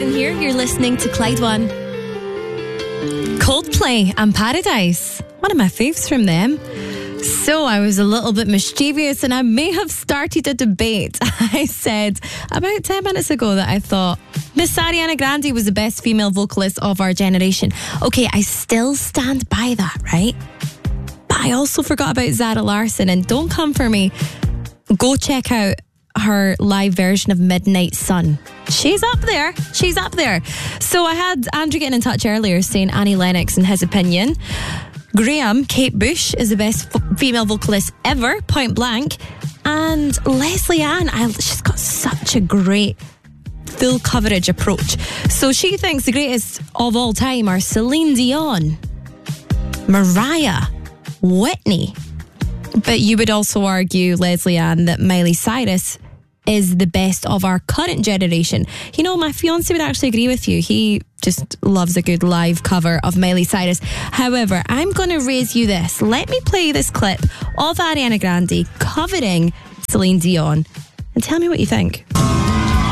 Martin here. You're listening to Clyde One. Coldplay and Paradise. One of my faves from them. So I was a little bit mischievous and I may have started a debate. I said about 10 minutes ago that I thought Miss Ariana Grande was the best female vocalist of our generation. Okay, I still stand by that, right? But I also forgot about Zara Larsson, and don't come for me. Go check out her live version of Midnight Sun. She's up there. She's up there. So I had Andrew getting in touch earlier saying Annie Lennox, in his opinion. Graham, Kate Bush is the best female vocalist ever, point blank. And Leslie Ann, she's got such a great full coverage approach. So she thinks the greatest of all time are Celine Dion, Mariah, Whitney. But you would also argue, Leslie Ann, that Miley Cyrus is the best of our current generation. You know, my fiancé would actually agree with you. He just loves a good live cover of Miley Cyrus. However, I'm going to raise you this. Let me play this clip of Ariana Grande covering Celine Dion and tell me what you think.